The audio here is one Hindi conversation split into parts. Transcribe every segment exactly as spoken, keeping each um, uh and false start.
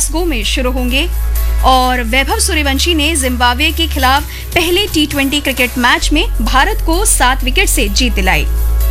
ग्लासगो में शुरू होंगे और वैभव सूर्यवंशी ने जिम्बाब्वे के खिलाफ पहले टी ट्वेंटी क्रिकेट मैच में भारत को सात विकेट से जीत दिलाई।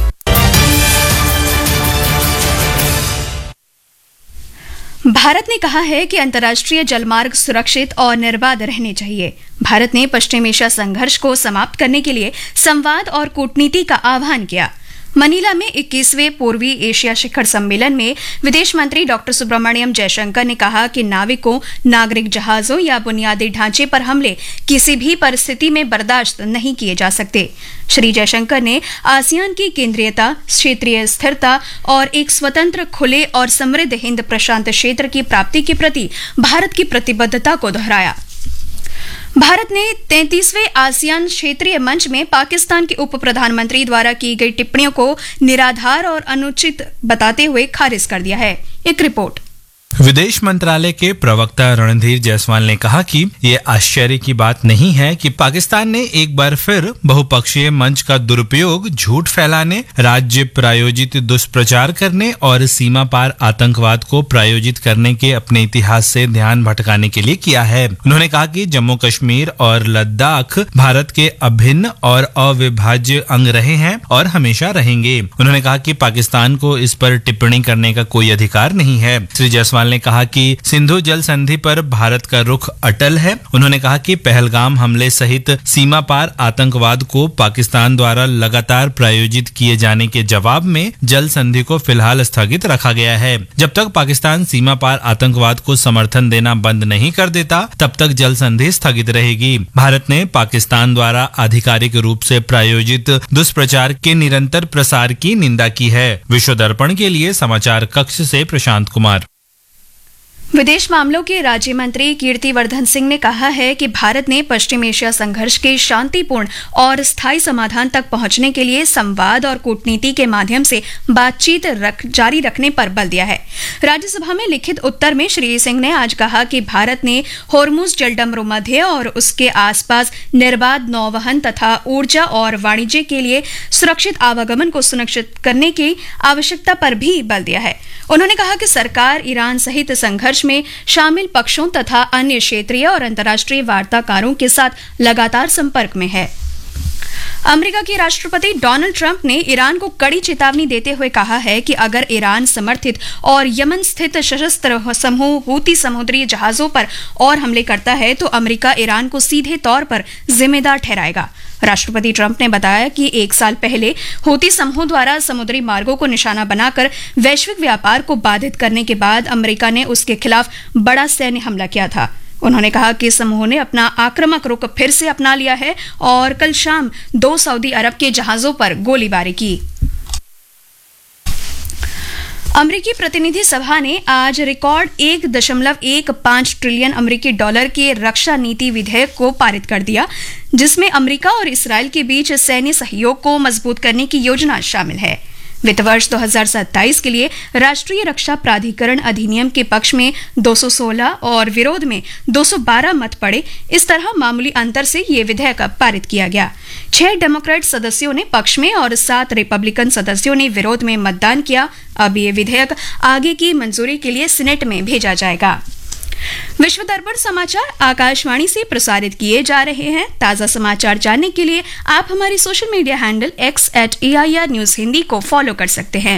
भारत ने कहा है कि अंतर्राष्ट्रीय जलमार्ग सुरक्षित और निर्बाध रहने चाहिए। भारत ने पश्चिम एशिया संघर्ष को समाप्त करने के लिए संवाद और कूटनीति का आह्वान किया। मनीला में इक्कीसवें पूर्वी एशिया शिखर सम्मेलन में विदेश मंत्री डॉक्टर सुब्रमण्यम जयशंकर ने कहा कि नाविकों, नागरिक जहाजों या बुनियादी ढांचे पर हमले किसी भी परिस्थिति में बर्दाश्त नहीं किए जा सकते। श्री जयशंकर ने आसियान की केंद्रीयता, क्षेत्रीय स्थिरता और एक स्वतंत्र, खुले और समृद्ध हिंद प्रशांत क्षेत्र की प्राप्ति के प्रति भारत की प्रतिबद्धता को दोहराया। भारत ने तैंतीसवें आसियान क्षेत्रीय मंच में पाकिस्तान के उप प्रधानमंत्री द्वारा की गई टिप्पणियों को निराधार और अनुचित बताते हुए खारिज कर दिया है। एक रिपोर्ट। विदेश मंत्रालय के प्रवक्ता रणधीर जायसवाल ने कहा कि ये आश्चर्य की बात नहीं है कि पाकिस्तान ने एक बार फिर बहुपक्षीय मंच का दुरुपयोग झूठ फैलाने, राज्य प्रायोजित दुष्प्रचार करने और सीमा पार आतंकवाद को प्रायोजित करने के अपने इतिहास से ध्यान भटकाने के लिए किया है। उन्होंने कहा कि जम्मू कश्मीर और लद्दाख भारत के अभिन्न और अविभाज्य अंग रहे हैं और हमेशा रहेंगे। उन्होंने कहा कि पाकिस्तान को इस पर टिप्पणी करने का कोई अधिकार नहीं है। श्री जायसवाल ने कहा कि सिंधु जल संधि पर भारत का रुख अटल है। उन्होंने कहा कि पहलगाम हमले सहित सीमा पार आतंकवाद को पाकिस्तान द्वारा लगातार प्रायोजित किए जाने के जवाब में जल संधि को फिलहाल स्थगित रखा गया है। जब तक पाकिस्तान सीमा पार आतंकवाद को समर्थन देना बंद नहीं कर देता, तब तक जल संधि स्थगित रहेगी। भारत ने पाकिस्तान द्वारा आधिकारिक रूप से प्रायोजित दुष्प्रचार के निरंतर प्रसार की निंदा की है। विश्व दर्पण के लिए समाचार कक्ष से प्रशांत कुमार। विदेश मामलों के राज्य मंत्री कीर्तिवर्धन सिंह ने कहा है कि भारत ने पश्चिम एशिया संघर्ष के शांतिपूर्ण और स्थायी समाधान तक पहुंचने के लिए संवाद और कूटनीति के माध्यम से बातचीत रख, जारी रखने पर बल दिया है। राज्यसभा में लिखित उत्तर में श्री सिंह ने आज कहा कि भारत ने होर्मुज जलडमरू मध्य और उसके आसपास निर्बाध नौवहन तथा ऊर्जा और वाणिज्य के लिए सुरक्षित आवागमन को सुनिश्चित करने की आवश्यकता पर भी बल दिया है। उन्होंने कहा कि सरकार ईरान सहित संघर्ष में शामिल पक्षों तथा अन्य क्षेत्रीय और अंतर्राष्ट्रीय वार्ताकारों के साथ लगातार संपर्क में है। अमेरिका के राष्ट्रपति डोनाल्ड ट्रंप ने ईरान को कड़ी चेतावनी देते हुए कहा है कि अगर ईरान समर्थित और यमन स्थित सशस्त्र समूह हूती समुद्री जहाजों पर और हमले करता है तो अमेरिका ईरान को सीधे तौर पर जिम्मेदार ठहराएगा। राष्ट्रपति ट्रंप ने बताया कि एक साल पहले हूती समूह द्वारा समुद्री मार्गों को निशाना बनाकर वैश्विक व्यापार को बाधित करने के बाद अमेरिका ने उसके खिलाफ बड़ा सैन्य हमला किया था। उन्होंने कहा कि समूह ने अपना आक्रामक रुख फिर से अपना लिया है और कल शाम दो सऊदी अरब के जहाजों पर गोलीबारी की। अमेरिकी प्रतिनिधि सभा ने आज रिकॉर्ड एक दशमलव एक पांच ट्रिलियन अमेरिकी डॉलर के रक्षा नीति विधेयक को पारित कर दिया, जिसमें अमेरिका और इसराइल के बीच सैन्य सहयोग को मजबूत करने की योजना शामिल है। वित्त वर्ष दो हज़ार सत्ताईस के लिए राष्ट्रीय रक्षा प्राधिकरण अधिनियम के पक्ष में दो सौ सोलह और विरोध में दो सौ बारह मत पड़े। इस तरह मामूली अंतर से ये विधेयक पारित किया गया। छह डेमोक्रेट सदस्यों ने पक्ष में और सात रिपब्लिकन सदस्यों ने विरोध में मतदान किया। अब ये विधेयक आगे की मंजूरी के लिए सीनेट में भेजा जाएगा। विश्व दर्पण समाचार आकाशवाणी से प्रसारित किए जा रहे हैं। ताजा समाचार जानने के लिए आप हमारी social media handle x eight A I R news Hindi को फॉलो कर सकते हैं।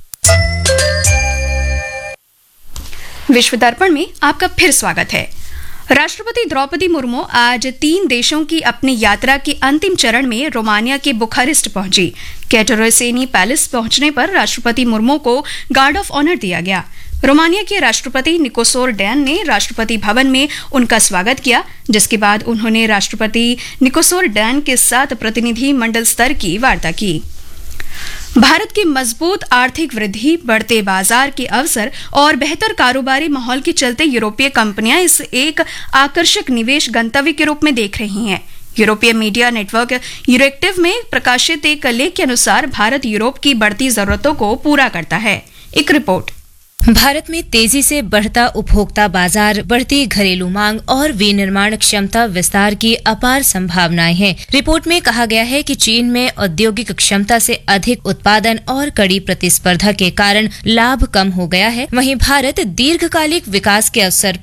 विश्व दर्पण में आपका फिर स्वागत है। राष्ट्रपति द्रौपदी मुर्मू आज तीन देशों की अपनी यात्रा के अंतिम चरण में रोमानिया के बुखारेस्ट पहुंची। कैटरोसेनी पैलेस पहुंचने पर राष्ट्रपति मुर्मू को गार्ड ऑफ ऑनर दिया गया। रोमानिया के राष्ट्रपति निकोसोर डैन ने राष्ट्रपति भवन में उनका स्वागत किया, जिसके बाद उन्होंने राष्ट्रपति निकोसोर डैन के साथ प्रतिनिधि मंडल स्तर की वार्ता की। भारत की मजबूत आर्थिक वृद्धि, बढ़ते बाजार के अवसर और बेहतर कारोबारी माहौल के चलते यूरोपीय कंपनियां इसे एक आकर्षक निवेश गंतव्य के रूप में देख रही हैं। यूरोपीय मीडिया नेटवर्क यूरोएक्टिव में प्रकाशित एक लेख के अनुसार भारत यूरोप की बढ़ती जरूरतों को पूरा करता है। एक रिपोर्ट। भारत में तेजी से बढ़ता उपभोक्ता बाजार, बढ़ती घरेलू मांग और विनिर्माण क्षमता विस्तार की अपार संभावनाएं हैं। रिपोर्ट में कहा गया है कि चीन में औद्योगिक क्षमता से अधिक उत्पादन और कड़ी प्रतिस्पर्धा के कारण लाभ कम हो गया है। वहीं भारत दीर्घकालिक विकास के अवसर